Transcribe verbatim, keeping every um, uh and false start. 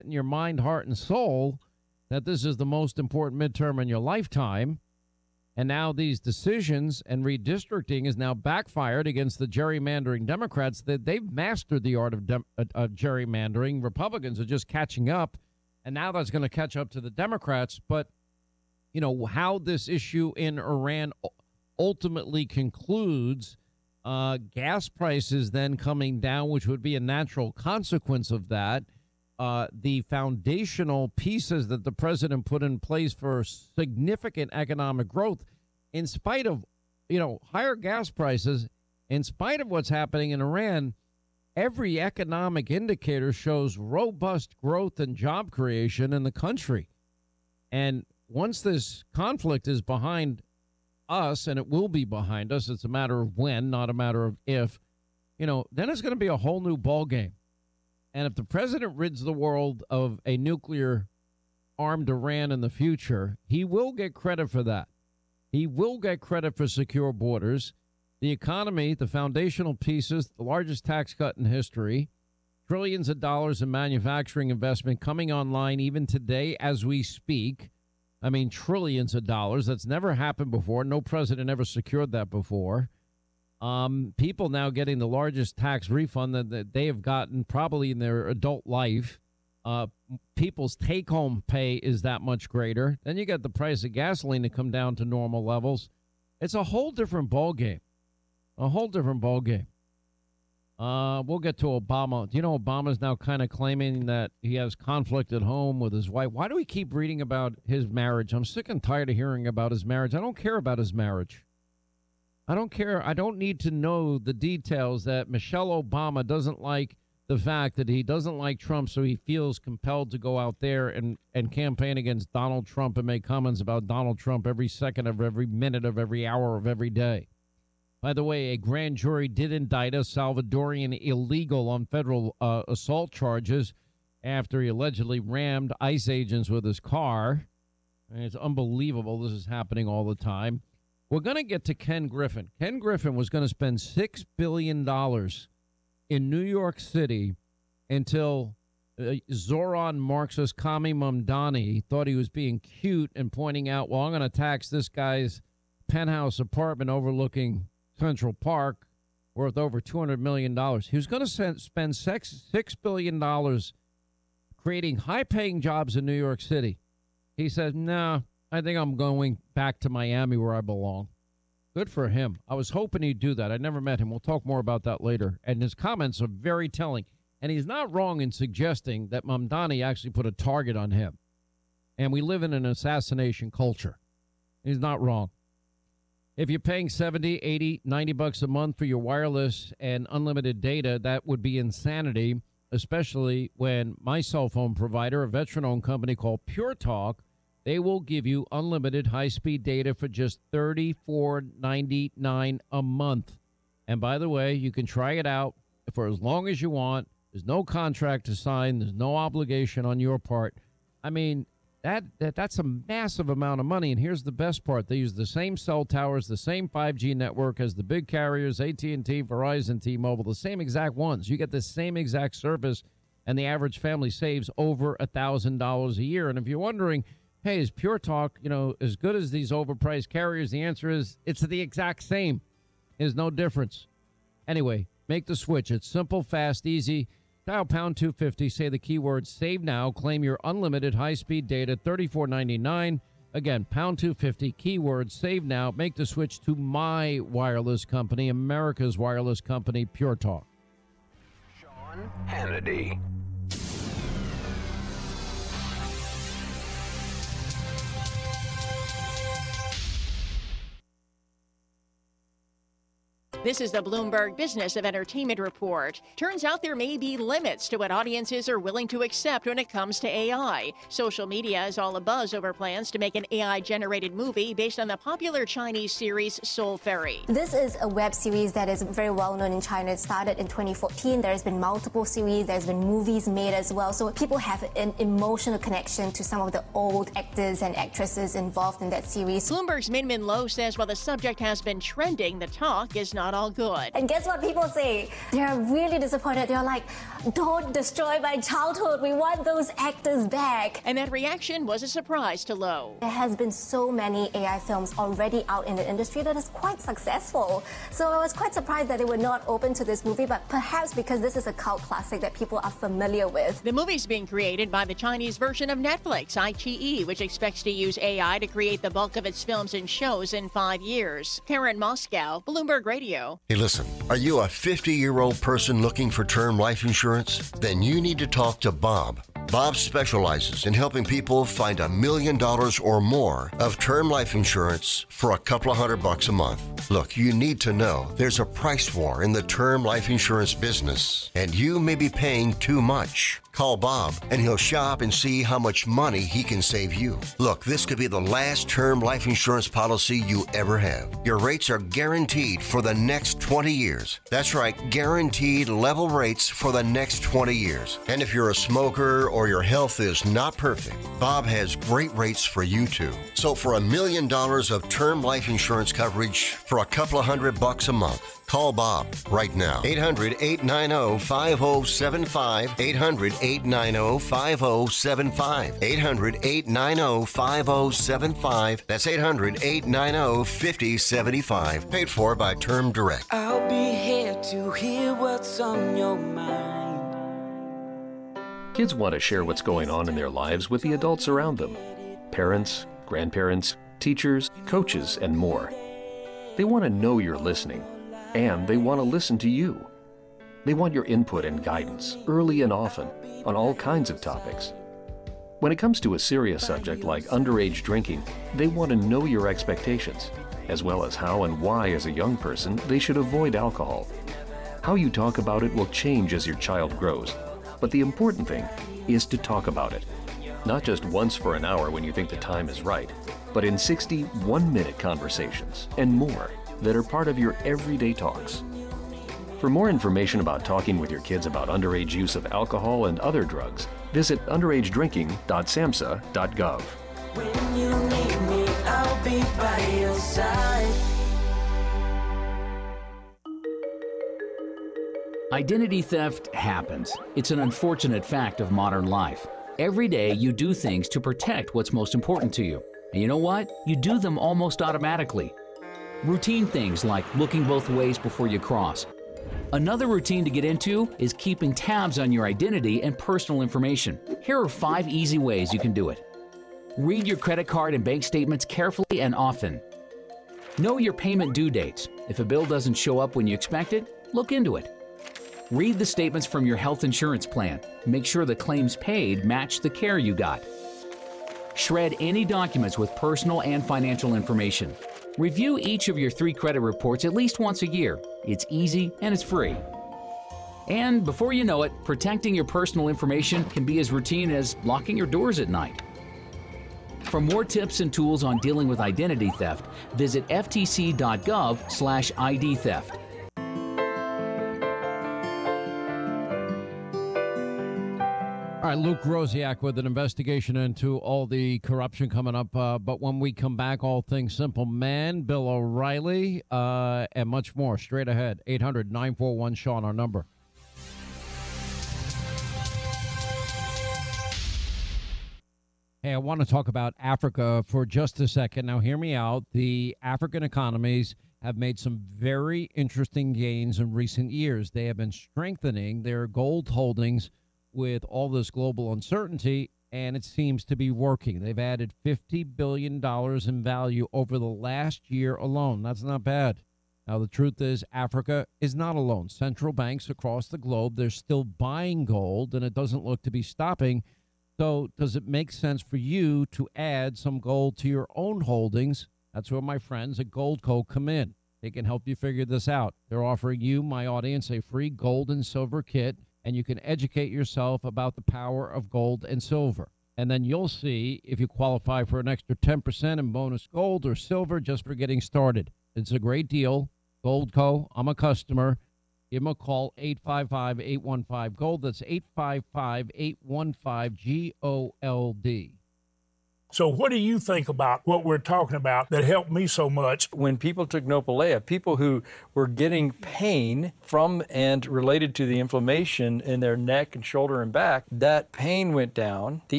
in your mind, heart, and soul that this is the most important midterm in your lifetime. And now these decisions and redistricting is now backfired against the gerrymandering Democrats. That they've mastered the art of, dem- of gerrymandering. Republicans are just catching up, and now that's going to catch up to the Democrats. But, you know, how this issue in Iran ultimately concludes, uh, gas prices then coming down, which would be a natural consequence of that. Uh, the foundational pieces that the president put in place for significant economic growth, in spite of, you know, higher gas prices, in spite of what's happening in Iran, every economic indicator shows robust growth and job creation in the country. And once this conflict is behind us, and it will be behind us, it's a matter of when, not a matter of if, you know, then it's going to be a whole new ball game. And if the president rids the world of a nuclear armed Iran in the future, he will get credit for that. He will get credit for secure borders, the economy, the foundational pieces, the largest tax cut in history, trillions of dollars in manufacturing investment coming online even today as we speak. I mean, trillions of dollars. That's never happened before. No president ever secured that before. Um, people now getting the largest tax refund that, that they have gotten probably in their adult life. Uh, people's take-home pay is that much greater. Then you got the price of gasoline to come down to normal levels. It's a whole different ball game. A whole different ball game. Uh, we'll get to Obama. Do you know Obama's now kind of claiming that he has conflict at home with his wife? Why do we keep reading about his marriage? I'm sick and tired of hearing about his marriage. I don't care about his marriage. I don't care. I don't need to know the details that Michelle Obama doesn't like the fact that he doesn't like Trump, so he feels compelled to go out there and, and campaign against Donald Trump and make comments about Donald Trump every second of every minute of every hour of every day. By the way, a grand jury did indict a Salvadorian illegal on federal uh, assault charges after he allegedly rammed ICE agents with his car. And it's unbelievable. This is happening all the time. We're going to get to Ken Griffin. Ken Griffin was going to spend six billion dollars in New York City until uh, Zoran Marxist Kami Mamdani thought he was being cute and pointing out, well, I'm going to tax this guy's penthouse apartment overlooking Central Park worth over two hundred million dollars. He was going to spend six billion dollars creating high-paying jobs in New York City. He said, no, I think I'm going back to Miami where I belong. Good for him. I was hoping he'd do that. I never met him. We'll talk more about that later. And his comments are very telling. And he's not wrong in suggesting that Mamdani actually put a target on him. And we live in an assassination culture. He's not wrong. If you're paying seventy, eighty, ninety bucks a month for your wireless and unlimited data, that would be insanity, especially when my cell phone provider, a veteran-owned company called Pure Talk, they will give you unlimited high-speed data for just thirty-four ninety-nine a month. And by the way, you can try it out for as long as you want. There's no contract to sign. There's no obligation on your part. I mean, that, that that's a massive amount of money. And here's the best part. They use the same cell towers, the same five G network as the big carriers, A T and T, Verizon, T-Mobile, the same exact ones. You get the same exact service, and the average family saves over one thousand dollars a year. And if you're wondering, hey, is Pure Talk, you know, as good as these overpriced carriers? The answer is it's the exact same. There's no difference. Anyway, make the switch. It's simple, fast, easy. Dial pound two fifty, say the keyword save now, claim your unlimited high-speed data, thirty-four ninety-nine. Again, pound two fifty, keyword save now. Make the switch to my wireless company, America's wireless company, Pure Talk. Sean Hannity. This is the Bloomberg Business of Entertainment Report. Turns out there may be limits to what audiences are willing to accept when it comes to A I. Social media is all abuzz over plans to make an A I-generated movie based on the popular Chinese series Soul Fairy. This is a web series that is very well known in China. It started in twenty fourteen. There's been multiple series. There's been movies made as well. So people have an emotional connection to some of the old actors and actresses involved in that series. Bloomberg's Min Min Lo says while the subject has been trending, the talk is not not all good. And guess what people say? They're really disappointed. They're like, don't destroy my childhood. We want those actors back. And that reaction was a surprise to Low. There has been so many A I films already out in the industry that is quite successful. So I was quite surprised that they were not open to this movie, but perhaps because this is a cult classic that people are familiar with. The movie's being created by the Chinese version of Netflix, iQIYI, which expects to use A I to create the bulk of its films and shows in five years. Karen Moscow, Bloomberg Radio. Hey, listen, are you a fifty-year-old person looking for term life insurance? Then you need to talk to Bob. Bob specializes in helping people find a million dollars or more of term life insurance for a couple of hundred bucks a month. Look, you need to know there's a price war in the term life insurance business, and you may be paying too much. Call Bob, and he'll shop and see how much money he can save you. Look, this could be the last term life insurance policy you ever have. Your rates are guaranteed for the next twenty years. That's right, guaranteed level rates for the next twenty years. And if you're a smoker or your health is not perfect, Bob has great rates for you too. So for a million dollars of term life insurance coverage for a couple of hundred bucks a month, call Bob right now. eight hundred, eight nine zero, five zero seven five. eight hundred, eight nine zero, five zero seven five. eight hundred, eight nine zero, five zero seven five. That's eight hundred, eight nine zero, five zero seven five. Paid for by Term Direct. I'll be here to hear what's on your mind. Kids want to share what's going on in their lives with the adults around them. Parents, grandparents, teachers, coaches, and more. They want to know you're listening. And they want to listen to you. They want your input and guidance, early and often, on all kinds of topics. When it comes to a serious subject like underage drinking, they want to know your expectations, as well as how and why as a young person they should avoid alcohol. How you talk about it will change as your child grows, but the important thing is to talk about it. Not just once for an hour when you think the time is right, but in sixty one-minute conversations and more that are part of your everyday talks. For more information about talking with your kids about underage use of alcohol and other drugs, visit underage drinking dot samhsa dot gov. When you need me, I'll be by your side. Identity theft happens. It's an unfortunate fact of modern life. Every day you do things to protect what's most important to you. And you know what? You do them almost automatically. Routine things like looking both ways before you cross. Another routine to get into is keeping tabs on your identity and personal information. Here are five easy ways you can do it. Read your credit card and bank statements carefully and often. Know your payment due dates. If a bill doesn't show up when you expect it, look into it. Read the statements from your health insurance plan. Make sure the claims paid match the care you got. Shred any documents with personal and financial information. Review each of your three credit reports at least once a year. It's easy and it's free. And before you know it, protecting your personal information can be as routine as locking your doors at night. For more tips and tools on dealing with identity theft, visit f t c dot gov slash I D theft. All right, Luke Rosiak with an investigation into all the corruption coming up. Uh, but when we come back, all things Simple Man, Bill O'Reilly, uh, and much more straight ahead. eight hundred, nine four one, Sean, our number. Hey, I want to talk about Africa for just a second. Now, hear me out. The African economies have made some very interesting gains in recent years. They have been strengthening their gold holdings with all this global uncertainty, and it seems to be working. They've added fifty billion dollars in value over the last year alone. That's not bad. Now, the truth is Africa is not alone. Central banks across the globe, they're still buying gold, and it doesn't look to be stopping. So does it make sense for you to add some gold to your own holdings? That's where my friends at Goldco come in. They can help you figure this out. They're offering you, my audience, a free gold and silver kit, and you can educate yourself about the power of gold and silver. And then you'll see if you qualify for an extra ten percent in bonus gold or silver just for getting started. It's a great deal. Goldco, I'm a customer. Give them a call, eight five five, eight one five, GOLD. That's eight five five, eight one five, G O L D. So what do you think about what we're talking about that helped me so much? When people took Nopalea, people who were getting pain from and related to the inflammation in their neck and shoulder and back, that pain went down. The